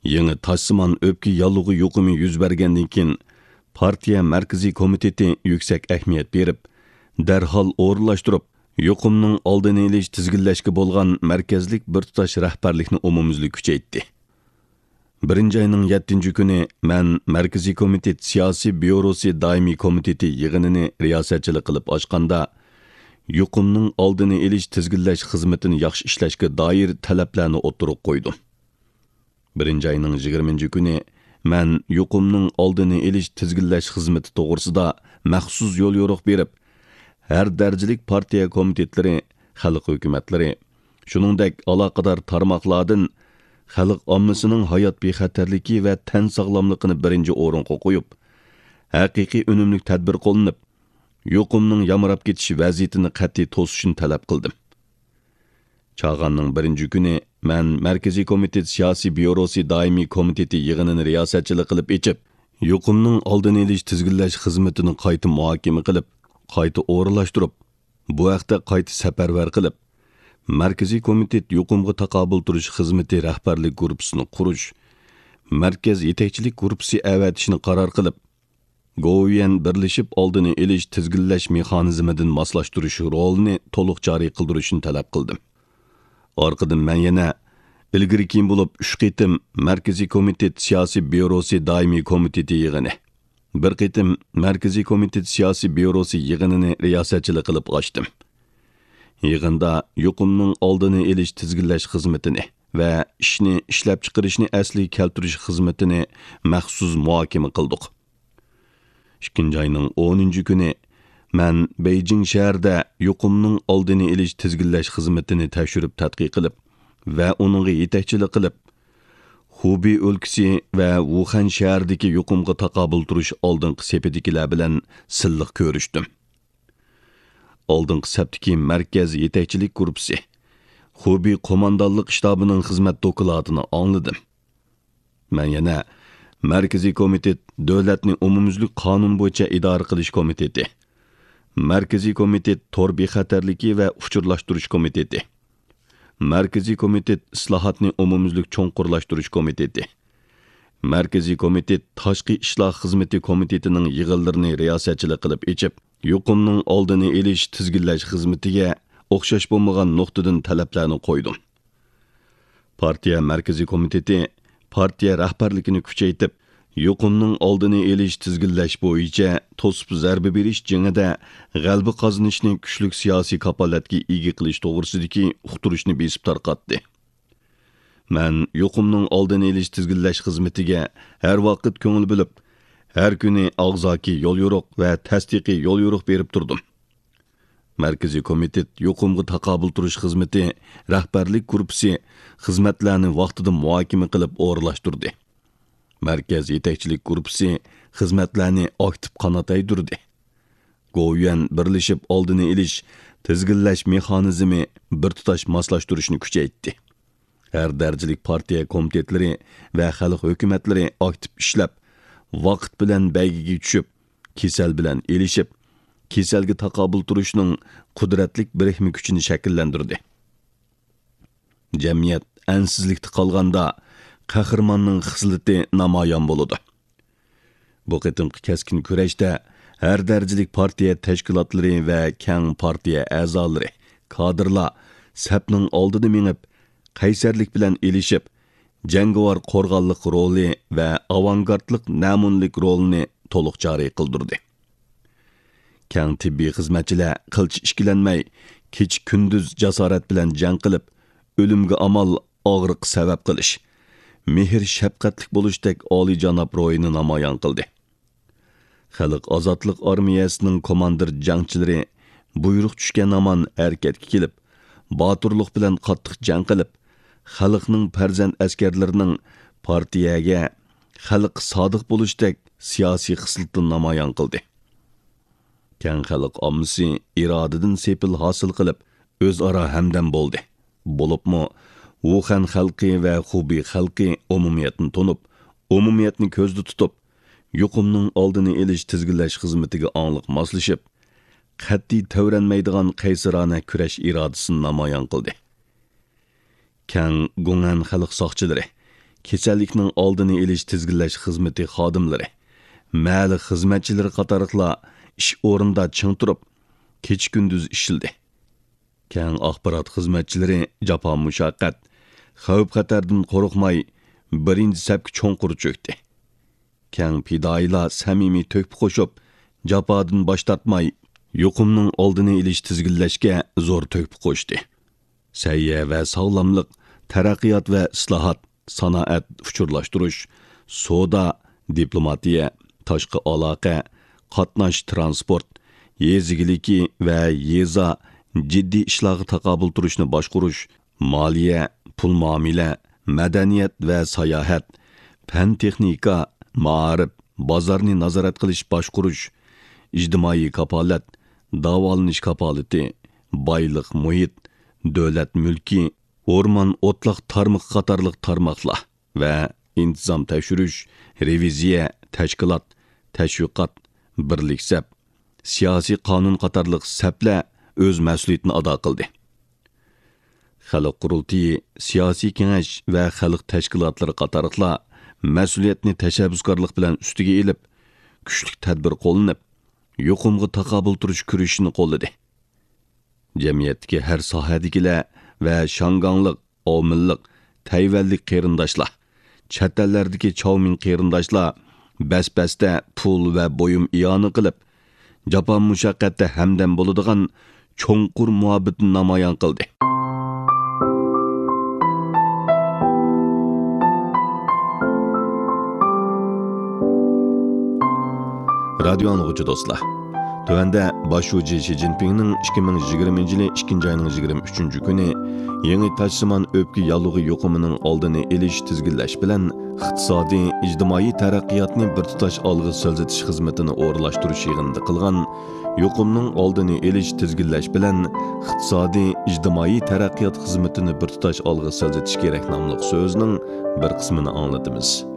Yeni taşsimon öpki yallığı yuqumi yüz bergandan keyin partiya markaziy komiteti yüksek ahamiyat berib, darhol o'rinlashtirib, yuqumning oldini olish tizginlashga bo'lgan markazlik bir tutash rahbarlikni umumyuzli kuchaytdi. 1-ayning 7-kuni men markaziy komitet siyosiy byurosi doimiy komiteti yig'inini riyosatchilik qilib ochganda, yuqumning oldini olish tizginlash xizmatini yaxshi ishlashga doir talablarni o'tirib qo'ydim. 1-ayning 20-kuni men yuqumning oldini olish tizginlash xizmati to'g'risida maxsus yo'l yo'riq berib, har darajalik partiya komitetlari, xalq hukumatlari, shuningdek aloqador tarmoqlardan xalq ommasining hayot bexatarligi va tan sog'lomligini birinchi o'ringa qo'yib, haqiqiy unumli tadbir qo'llanib, yuqumning yamrab ketish vaziyatini qat'iy to'sishni talab qildim. Chag'anning 1-kuni men markaziy komitet siyosiy byurosi doimiy komiteti yig'inini riyosatchilik qilib echib, yuqumning oldini olish tizginlash xizmatini qayta muhokama qilib, qayta o'rinlashtirib, bu haqda qayta safarbar qilib, markaziy komitet yuqumga taqobil turish xizmati rahbarlik guruhini qurish, markaz yetakchilik guruhi avatishni qaror qilib, go'yan birlashib oldini olish tizginlash mexanizmidan moslashtirish rolini to'liq joriy qildirishni talab qildim. Orqadan men yana ilgari keyin bo'lib 3 qitim markaziy komitet siyosiy byurosi doimiy komiteti yig'ini, bir qitim markaziy komitet siyosiy byurosi yig'inini riyosatchilik qilib ochdim. Yig'inda yuqumning oldini olish tizginlash xizmatini va ishni ishlab chiqarishni asli keltirish xizmatini maxsus muhokama qildik. 2-ayning 10-kuni men Beijing shahrida yuqumning oldini olish tizginlash xizmatini tekshirib tadqiq qilib va uningga yetakchilik qilib, Hubei o'lkasi va Wuhan shahridagi yuqumga taqobil turish oldingi sepetikilar bilan silliq ko'rishdim. Oldingi septiki markaz yetakchilik guruhi, Hubei qo'mondonlik shtabining xizmat dokladini angladim. Men yana markaziy komitet davlatning umumyuzlik qonun bo'yicha idora qilish komiteti, markaziy komitet tor bexatarligi va uchurlashtirish komiteti, markaziy komitet islohotning umumyuzlik cho'nqurlashtirish komiteti, markaziy komitet tashqi ishlar xizmati komitetining yig'inlarini riyosatchilik qilib echib, yuqumning oldini olish tizginlash xizmatiga o'xshash bo'lmagan nuqtadan talablarni qo'ydim. Partiya markaziy komiteti partiya rahbarligini kuchaytirib, yuqumning oldini olish tizginlash bo'yicha to'sib zarba berish jangida g'alaba qozonishni kuchli siyosiy kapolatga ega qilish to'g'risidagi uqtirishni besib tarqatdi. Men yuqumning oldini olish tizginlash xizmatiga har vaqt ko'ngil bilib, har kuni og'zaki yo'l yo'riq va tasdiqiy yo'l yo'riq berib turdim. Markaziy komitet yuqumga taqobil turish xizmati rahbarlik guruhi xizmatlarni vaqtida muhokama qilib o'rinlashtirdi. Markaz yetakchilik guruhi xizmatlarni aktiv qanotaydirdi. Go'yan birlashib oldini olish tizginlash mexanizmi bir tutash moslashtirishni kuchaytdi. Har darajalik partiya komitetlari va xalq hukumatlari aktiv ishlab, vaqt bilan baygiga tushib, kasal bilan elishib, kasalga taqobil turishning qudratlik birikmi kuchini shakllantirdi. Jamiyat ansizlikda qolganda qahramonning xislati namoyon bo'ladi. Bu qitimqi keskin kurashda har darajalik partiya tashkilotlari va keng partiya a'zolari, kadrlar sapning oldida mengib, qaysarlik bilan elishib, jangovar qo'rg'onlik roli va avangardlik namunlik rolini to'liq joriy qildirdi. Keng tibbiy xizmatchilar qilch ishkilanmay, kech kunduz jasorat bilan jang qilib, o'limga amal og'riq sabab qilish, mehr shafqatlik bo'lishdek oliyjanob ro'yini namoyon qildi. Xalq ozodlik armiyasining komandir jangchilari buyruq tushgan amon harakatga kelib, boturlik bilan qattiq jang qilib, xalqning farzand askarlarining partiyaga xalq sodiq bo'lishdek siyosiy xislatini namoyon qildi. Keng xalq ommasi irodadan sepil hosil qilib, o'zaro hamdam bo'ldi. Bo'libmi, Wuhan xalqi va Hubei xalqi umumiyatni tunib, umumiyatni ko'zda tutib, yuqumning oldini olish tizginlash xizmatiga angliq moslashib, qat'iy tavranmaydigan qaysarona kurash irodasini namoyon qildi. Keng Gungan xalq soqchilari, kasallikning oldini olish tizginlash xizmati xodimlari, mahalla xizmatchilari qatoriqlar ish o'rinda ching turib, kecha-kunduz ishildi. Keng axborot xizmatchilari jafo mushaqqat, xavf-xatardan qo'rqmay birinchi safga cho'nqur cho'kdi. Keng fidoyilar samimiy to'kib qo'shib, jafodan bosh tortmay, yuqumning oldini olish tizginlashga zo'r to'kib qo'shdi. Sayya va sog'lomlik, taraqqiyot va islohot, sanoat uchurlashtirish, savdo, diplomatiya, tashqi aloqa, qatnash transport, yezigiliki va yeza jiddiy ishlarga taqobil turishni boshqarish, moliya, pul muomala, madaniyat va sayohat, fan texnika, ma'rif, bozorni nazorat qilish boshqarish, ijtimoiy kapolat, davolanish kapolati, boylik muhit, davlat mulki, o'rmon o'tliq tarmoq qatorliq tarmoqlar va intizom tekshirish, reviziya, tashkilot, tashviqot, birlik sap, siyosiy qonun qatorliq saplar o'z mas'uliyatini ado qildi. Xalq qurultiyi, siyosiy kengash va xalq tashkilotlari qatorliqlar mas'uliyatni tashabbuskorlik bilan ustiga elib, kuchli tadbir qo'llanib, yuqumga taqobil turish kurashini qo'lladi. Jamiyatdagi har sohadagilar va shangonliq, omillik, tayvanlik qarindoshlar, chet ellardagi chavmin qarindoshlar bas-basda pul va bo'yim iyoni qilib, jafo mushaqqatda hamdam bo'ladigan cho'nqur muhabbatni namoyon qildi. Radio anlıqçı dostlar. Tövəndə başçı Xi Jinping'nin 2020 yılı 2. ayının 23. günü yeni taşsiman öpkü yallığı yuquminin oldini eliş tizginlash bilan iqtisodiy, ijtimoiy taraqqiyotni bir tutash olg'a siljitish xizmatini o'rlashtirish yig'inida qilgan yuqumning oldini elish tizginlash bilan iqtisodiy, ijtimoiy taraqqiyot xizmatini bir tutash olg'a siljitish kerak nomli so'zning bir qismini anglatamiz.